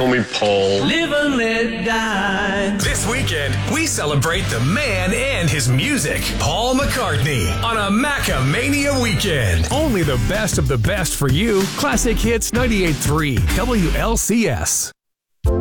call me Paul. Live and let die. This weekend, we celebrate the man and his music. Paul McCartney on a Macamania weekend. Only the best of the best for you. Classic Hits 98.3 WLCS.